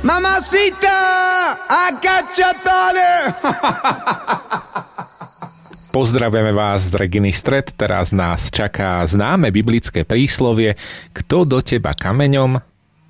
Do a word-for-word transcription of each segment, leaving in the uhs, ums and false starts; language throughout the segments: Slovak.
Mamacita, I got your daughter. Pozdravujeme vás z Reginy Stred, teraz nás čaká známe biblické príslovie Kto do teba kameňom?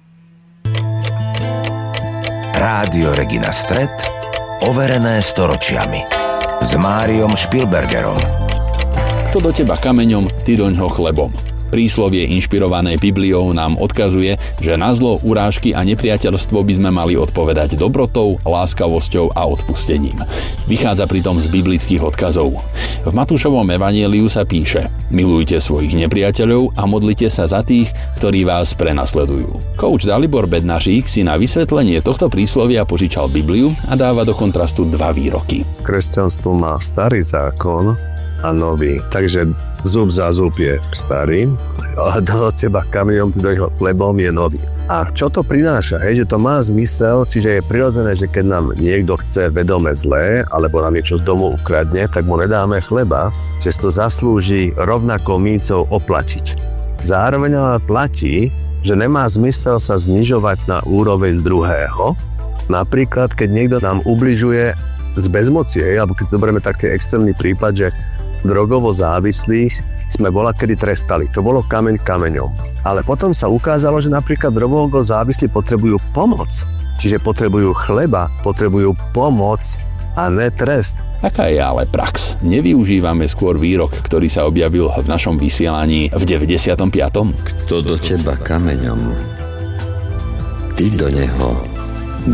Rádio Regina Stred, overené storočiami. S Máriom Špilbergerom. Kto do teba kameňom, ty doňho chlebom. Príslovie inšpirované Bibliou nám odkazuje, že na zlo, urážky a nepriateľstvo by sme mali odpovedať dobrotou, láskavosťou a odpustením. Vychádza pritom z biblických odkazov. V Matúšovom evanjeliu sa píše: milujte svojich nepriateľov a modlite sa za tých, ktorí vás prenasledujú. Coach Dalibor Bednařík si na vysvetlenie tohto príslovia požičal Bibliu a dáva do kontrastu dva výroky. Kresťanstvo má starý zákon a nový. Takže zub za zub je starý, a do teba kameňom, do jeho chlebom je nový. A čo to prináša? Hej, že to má zmysel, čiže je prirodzené, že keď nám niekto chce vedome zlé, alebo nám niečo z domu ukradne, tak mu nedáme chleba, že si to zaslúži rovnakou míncou oplatiť. Zároveň ale platí, že nemá zmysel sa znižovať na úroveň druhého. Napríklad, keď niekto nám ubližuje z bezmocie, alebo keď zoberieme taký extrémny prípad, že drogovo závislých sme bola kedy trestali. To bolo kameň kameňom. Ale potom sa ukázalo, že napríklad drogovo závislí potrebujú pomoc. Čiže potrebujú chleba, potrebujú pomoc a ne trest. Taká je ale prax. Nevyužívame skôr výrok, ktorý sa objavil v našom vysielaní v deväťdesiatom piatom Kto do teba kameňom, ty do neho